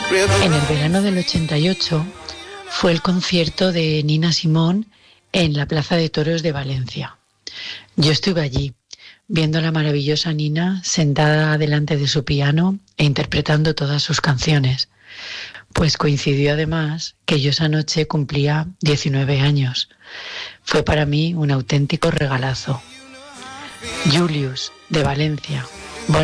En el verano del 88 fue el concierto de Nina Simone en la Plaza de Toros de Valencia. Yo estuve allí, viendo a la maravillosa Nina sentada delante de su piano e interpretando todas sus canciones. Pues coincidió además que yo esa noche cumplía 19 años. Fue para mí un auténtico regalazo. Julius, de Valencia.